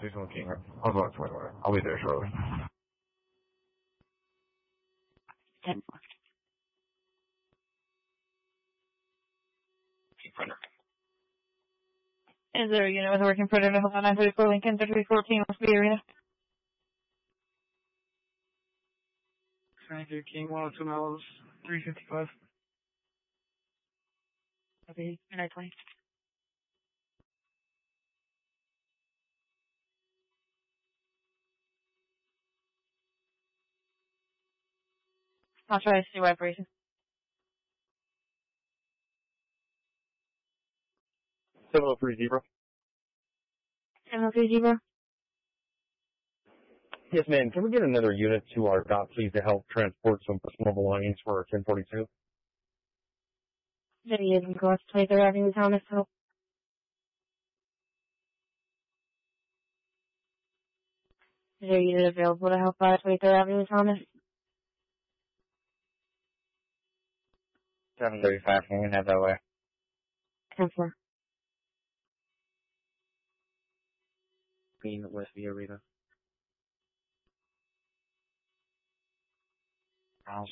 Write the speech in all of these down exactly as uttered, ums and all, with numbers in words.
Please don't King. I'll go on twenty-one. I'll be there shortly. ten four. Is there a unit with a working printer to hold on nine thirty-four Lincoln, thirty-three fourteen West Bay Arena? Ranger King, one oh two miles, three fifty-five. Copy, nine twenty. I'll try to see vibration. seven oh three Zebra. seven oh three Zebra. Yes, ma'am. Can we get another unit to our dock, please, to help transport some personal belongings for our ten forty-two? That he is in West twenty-third Avenue, Thomas. So. Is there a unit available to help out twenty-third Avenue, Thomas? seven thirty-five, can we have that way? ten four. Green, West Via Rita. House.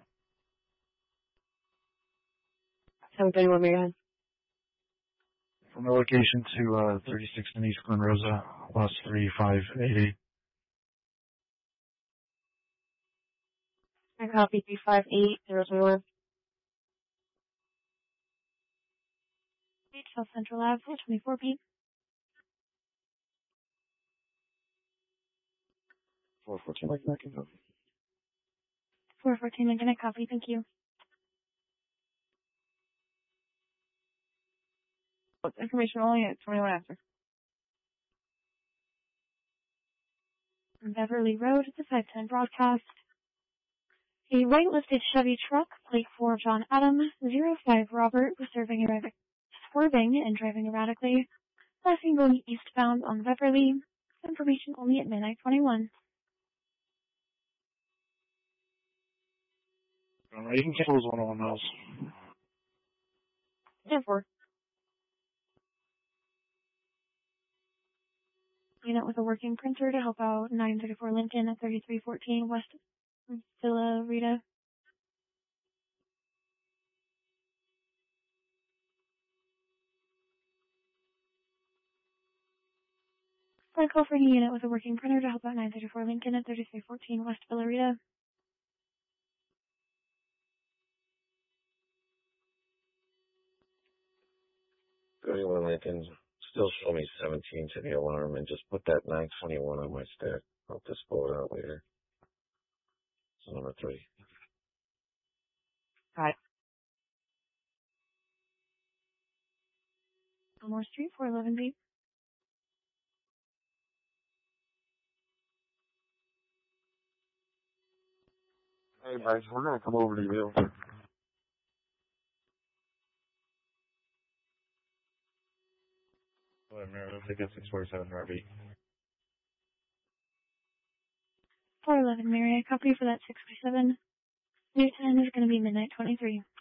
seven thirty-one Maryland. From the location to uh, thirty-six in East Glen Rosa, plus three five eight eight. I copy three five eight zero zero one. South Central Ave, four twenty-four P. four fourteen, like that can go. four fourteen, I'm gonna copy, thank you. What's information only at twenty-one after? Beverly Road, the five ten broadcast. A white-listed Chevy truck, plate four John Adam, zero five Robert, was serving erratic, swerving and driving erratically, passing going eastbound on Beverly. Information only at midnight twenty-one. Alright, you can cancel those one oh one miles. ten four. Unit with a working printer to help out nine thirty-four Lincoln at thirty-three fourteen West Villa Rita. I call for any unit with a working printer to help out nine thirty-four Lincoln at thirty-three fourteen West Villa Rita. thirty-one Lincoln, still show me seventeen to the alarm, and just put that nine twenty-one on my stack. I'll just pull it out later. So number three. Right. Elmore Street, four eleven B. Hey, guys, we're going to come over to you. Go ahead, Mary. Let's take a six forty-seven R B. four eleven Mary, I copy for that six forty-seven. New time is going to be midnight twenty-three.